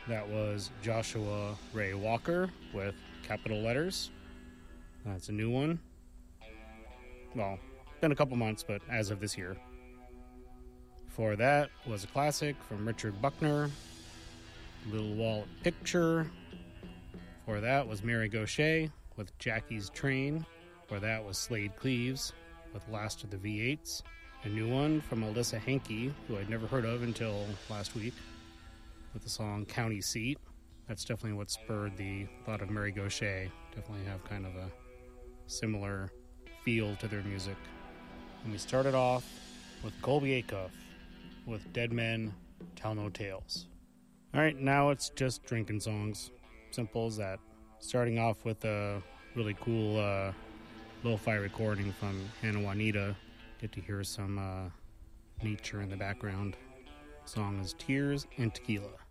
That was Joshua Ray Walker with Capital Letters. That's a new one. Well, been a couple months, but as of this year. Before that was a classic from Richard Buckner, Little Wallet Picture. Before that was Mary Gauthier with Jackie's Train. Before that was Slade Cleaves with Last of the V8s. A new one from Alyssa Hankey, who I'd never heard of until last week, with the song County Seat. That's definitely what spurred the thought of Mary Gauthier. Definitely have kind of a similar feel to their music. And we started off with Colby Acuff with Dead Men Tell No Tales. Alright, now it's just drinking songs. Simple as that. Starting off with a really cool lo-fi recording from Hannah Juanita. Get to hear some nature in the background. The song is Tears and Tequila.